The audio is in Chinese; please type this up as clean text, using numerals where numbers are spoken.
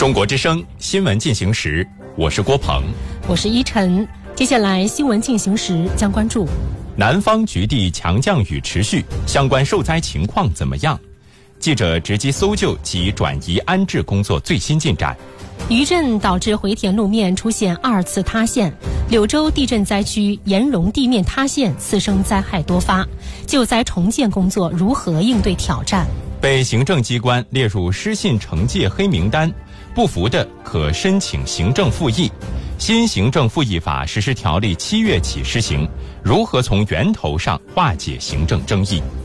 中国之声新闻进行时，我是郭鹏， 我是依晨。接下来新闻进行时将关注： 南方局地强降雨持续，相关受灾情况怎么样？记者直击搜救及转移安置工作最新进展。 余震导致回填路面出现2次塌陷，柳州地震灾区岩溶地面塌陷次生灾害多发，救灾重建工作如何应对挑战？ 被行政机关列入失信惩戒黑名单，不服的可申请行政复议。新行政复议法实施条例7月起施行，如何从源头上化解行政争议？